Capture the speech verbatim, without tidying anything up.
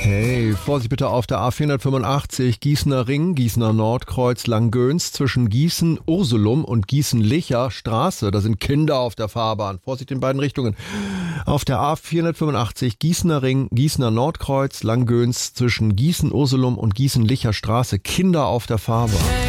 Hey, Vorsicht bitte auf der A vierhundertfünfundachtzig, Gießener Ring, Gießener Nordkreuz, Langgöns, zwischen Gießen-Ursulum und Gießen-Licher Straße. Da sind Kinder auf der Fahrbahn. Vorsicht in beiden Richtungen. Auf der A vierhundertfünfundachtzig, Gießener Ring, Gießener Nordkreuz, Langgöns, zwischen Gießen-Ursulum und Gießen-Licher Straße. Kinder auf der Fahrbahn.